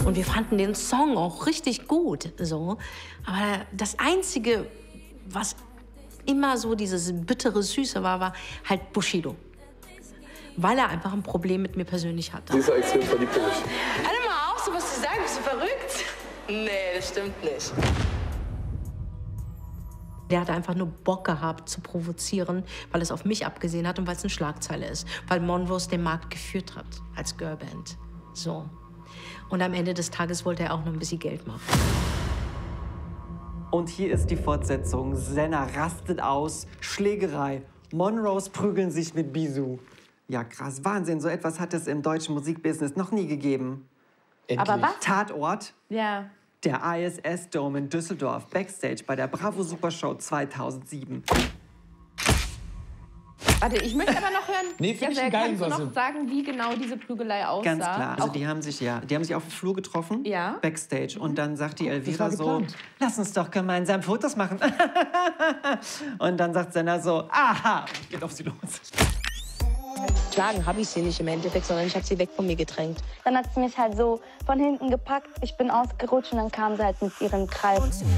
Und wir fanden den Song auch richtig gut, so. Aber das Einzige, was immer so dieses bittere Süße war, war halt Bushido. Weil er einfach ein Problem mit mir persönlich hatte. Sie ist ja extrem verliebt in mich. Hör mal auf, sowas zu sagen, bist du verrückt? Nee, das stimmt nicht. Der hatte einfach nur Bock gehabt zu provozieren, weil es auf mich abgesehen hat und weil es eine Schlagzeile ist. Weil Monrose den Markt geführt hat als Girlband. So. Und am Ende des Tages wollte er auch noch ein bisschen Geld machen. Und hier ist die Fortsetzung. Senna rastet aus, Schlägerei. Monrose prügeln sich mit Bisou. Ja, krass, Wahnsinn. So etwas hat es im deutschen Musikbusiness noch nie gegeben. Endlich. Aber was? Tatort, Ja. der ISS Dome in Düsseldorf, Backstage bei der Bravo Supershow 2007. Warte, ich möchte aber noch hören. Nee, find ich einen geilen kannst du noch Versum. sagen, wie genau diese Prügelei aussah? Ganz klar. Also Auch die haben sich auf dem Flur getroffen, Ja. Backstage. Und dann sagt die Elvira war so, geplant. lass uns doch gemeinsam Fotos machen. Und dann sagt Senna so, aha, und geht auf sie los. Schlagen habe ich sie nicht im Endeffekt, sondern ich habe sie weg von mir gedrängt. Dann hat sie mich halt so von hinten gepackt. Ich bin ausgerutscht und dann kam sie halt mit ihrem Kreis.